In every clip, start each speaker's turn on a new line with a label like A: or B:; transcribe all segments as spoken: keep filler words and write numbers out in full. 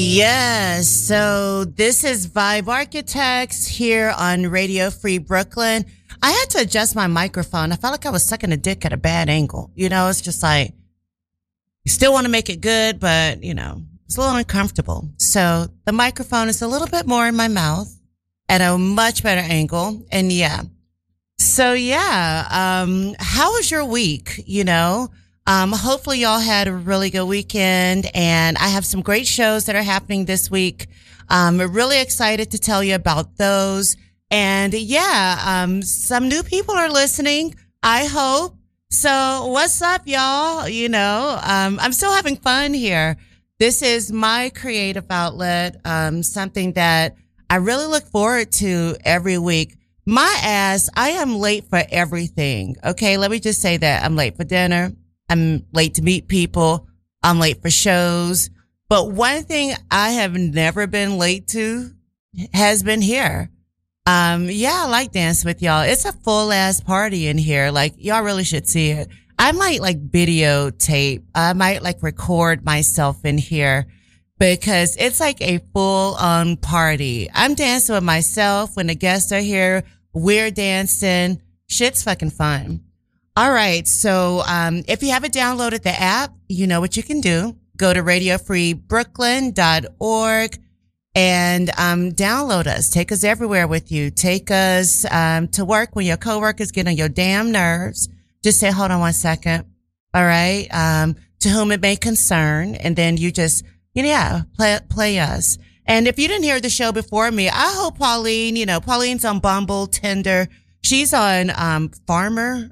A: Yes, so this is Vibe Architects here on Radio Free Brooklyn. I had to adjust my microphone. I felt like I was sucking a dick at a bad angle. You know, it's just like, you still want to make it good, but, you know, it's a little uncomfortable. So the microphone is a little bit more in my mouth at a much better angle. And yeah. So yeah, um, how was your week? You know, um, hopefully y'all had a really good weekend, and I have some great shows that are happening this week. Um, we're really excited to tell you about those. And yeah, um, some new people are listening, I hope. So what's up, y'all? You know, um, I'm still having fun here. This is my creative outlet, um, something that I really look forward to every week. My ass, I am late for everything. Okay, let me just say that. I'm late for dinner. I'm late to meet people. I'm late for shows. But one thing I have never been late to has been here. Um, yeah, I like dancing with y'all. It's a full ass party in here. Like, y'all really should see it. I might like videotape. I might like record myself in here because it's like a full on party. I'm dancing with myself. When the guests are here, we're dancing. Shit's fucking fun. All right. So, um, if you haven't downloaded the app, you know what you can do. Go to radio free brooklyn dot org and, um, download us. Take us everywhere with you. Take us, um, to work when your coworkers get on your damn nerves. Just say, hold on one second. All right. Um, to whom it may concern. And then you just, you know, yeah, play, play us. And if you didn't hear the show before me, I hope Pauline, you know, Pauline's on Bumble, Tinder. She's on, um, Farmer.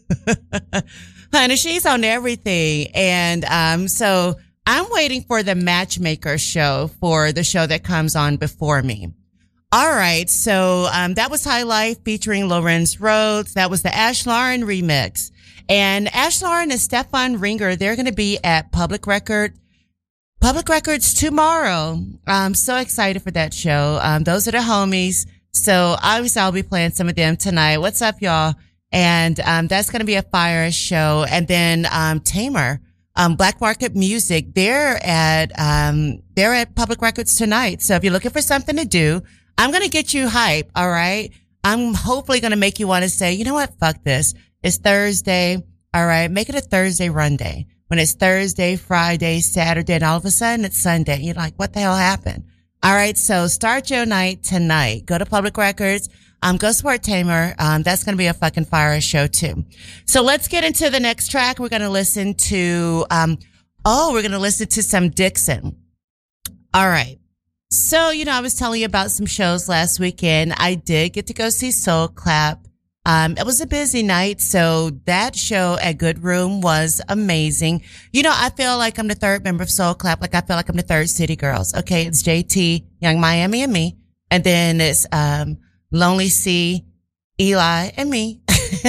A: Honey, she's on everything. And, um, so I'm waiting for the matchmaker show for the show that comes on before me. All right. So, um, that was High Life featuring Lorenz Rhodes. That was the Ash Lauren remix. And Ash Lauren and Stefan Ringer, they're going to be at Public Record. Public Records tomorrow. I'm so excited for that show. Um, those are the homies. So obviously I'll be playing some of them tonight. What's up, y'all? And, um, that's going to be a fire show. And then, um, Tamer, um, Black Market Music, they're at, um, they're at Public Records tonight. So if you're looking for something to do, I'm going to get you hype. All right. I'm hopefully going to make you want to say, you know what? Fuck this. It's Thursday. All right. Make it a Thursday run day. When it's Thursday, Friday, Saturday, and all of a sudden it's Sunday. You're like, what the hell happened? All right. So start your night tonight. Go to Public Records. Um, go support Tamer. Um, that's going to be a fucking fire show too. So let's get into the next track. We're going to listen to, um, oh, we're going to listen to some Dixon. All right. So, you know, I was telling you about some shows last weekend. I did get to go see Soul Clap. Um, it was a busy night, so that show at Good Room was amazing. You know, I feel like I'm the third member of Soul Clap. Like I feel like I'm the third City Girls. Okay, it's J T, Young Miami, and me, and then it's um Lonely C, Eli, and me.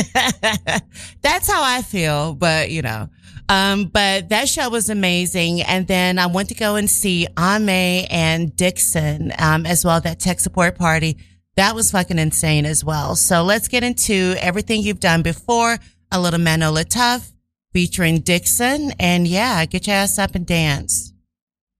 A: That's how I feel. But you know, um, but that show was amazing. And then I went to go and see Ame and Dixon, um, as well. That tech support party. That was fucking insane as well. So let's get into everything you've done before. A little Mano Latouf featuring Dixon. And yeah, get your ass up and dance.